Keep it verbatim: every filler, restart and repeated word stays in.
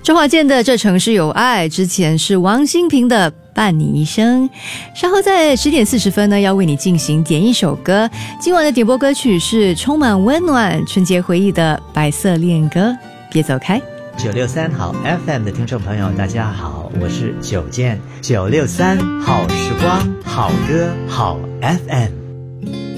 周华健的《这城市有爱》，之前是王心平的《伴你一生》。稍后在十点四十分呢，要为你进行点一首歌。今晚的点播歌曲是充满温暖春节回忆的《白色恋歌》，别走开。 九六三好 F M 的听众朋友，大家好，我是九健。九六三好时光，好歌好 F M。